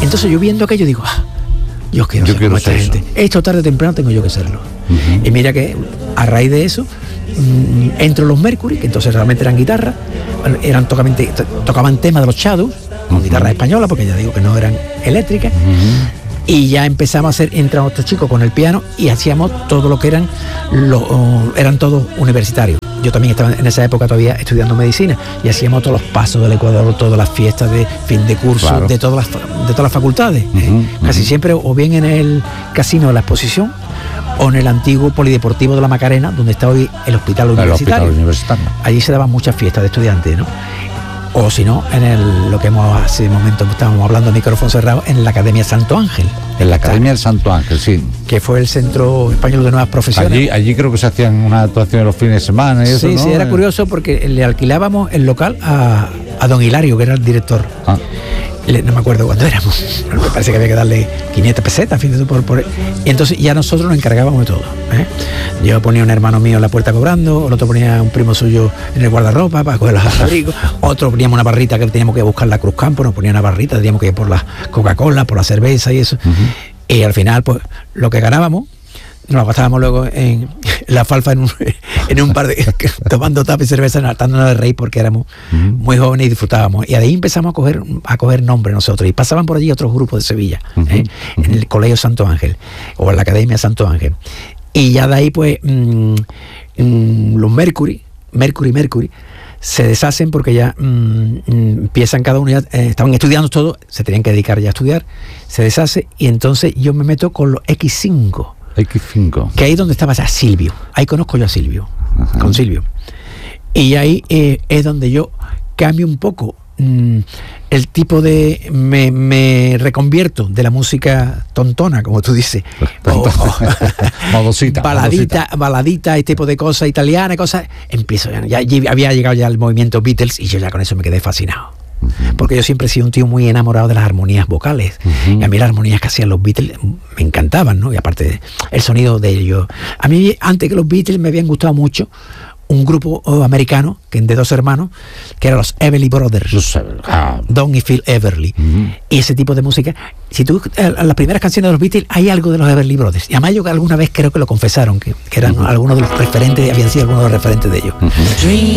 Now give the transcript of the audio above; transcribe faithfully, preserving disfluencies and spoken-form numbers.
Entonces yo viendo aquello digo, ah, yo quiero Yo ser quiero como esta ser gente. eso. Esto tarde o temprano tengo yo que serlo. Uh-huh. Y mira que a raíz de eso mmm, entro los Mercury, que entonces realmente eran guitarras, eran tocaban, tocaban temas de los Shadows, con uh-huh. guitarras españolas, porque ya digo que no eran eléctricas. Uh-huh. Y ya empezamos a hacer, entramos estos chicos con el piano y hacíamos todo lo que eran, lo, uh, eran todos universitarios. Yo también estaba en esa época todavía estudiando medicina y hacíamos todos los pasos del Ecuador, todas las fiestas de fin de curso, claro. de, todas las, de todas las facultades. Uh-huh, ¿eh? uh-huh. Casi siempre o bien en el casino de la Exposición o en el antiguo Polideportivo de la Macarena, donde está hoy el Hospital Universitario. El hospital universitario. Allí se daban muchas fiestas de estudiantes, ¿no? O si no, en el, lo que hemos hace un momento estábamos hablando a micrófono cerrado, en la Academia Santo Ángel. En la Academia del Santo Ángel, sí. Que fue el Centro Español de Nuevas Profesiones. Allí, allí creo que se hacían una actuación los fines de semana y eso, sí, ¿no? Sí, era curioso porque le alquilábamos el local a, a don Hilario, que era el director. Ah. Le, no me acuerdo cuándo éramos, me parece que había que darle quinientas pesetas, fíjate, por, por, y entonces ya nosotros nos encargábamos de todo, ¿eh? Yo ponía un hermano mío en la puerta cobrando, el otro ponía un primo suyo en el guardarropa para coger los abrigos, otro poníamos una barrita que teníamos que buscar la Cruz Campo, nos ponía una barrita, teníamos que ir por la Coca-Cola, por la cerveza y eso, uh-huh. Y al final pues lo que ganábamos nos lo gastábamos luego en la alfalfa en un, en un par de tomando tapa y cerveza, hartándonos de reír porque éramos uh-huh. muy jóvenes y disfrutábamos. Y de ahí empezamos a coger a coger nombre nosotros. Y pasaban por allí otros grupos de Sevilla, uh-huh. ¿eh? Uh-huh. En el Colegio Santo Ángel o en la Academia Santo Ángel. Y ya de ahí pues mmm, mmm, los Mercury, Mercury, Mercury se deshacen porque ya mmm, empiezan cada uno, ya eh, estaban estudiando todo, se tenían que dedicar ya a estudiar, se deshace y entonces yo me meto con los equis cinco. equis cinco. Que ahí es donde estaba ya Silvio. Ahí conozco yo a Silvio. Ajá. Con Silvio. Y ahí eh, es donde yo cambio un poco mmm, el tipo de... Me, me reconvierto de la música tontona, como tú dices. o, o, modosita. Baladita, modosita. baladita, este tipo de cosas italianas, cosas. Empiezo ya, ya, ya. Había llegado ya el movimiento Beatles y yo ya con eso me quedé fascinado. Porque yo siempre he sido un tío muy enamorado de las armonías vocales. Uh-huh. Y a mí las armonías que hacían los Beatles me encantaban, ¿no? Y aparte el sonido de ellos. A mí, antes que los Beatles, me habían gustado mucho un grupo oh, americano, que de dos hermanos, que eran los Everly Brothers. Los ah. Don y Phil Everly. Uh-huh. Y ese tipo de música. Si tú, eh, las primeras canciones de los Beatles, hay algo de los Everly Brothers. Y además yo alguna vez creo que lo confesaron, que, que eran uh-huh. algunos de los referentes, habían sido algunos de los referentes de ellos. Uh-huh.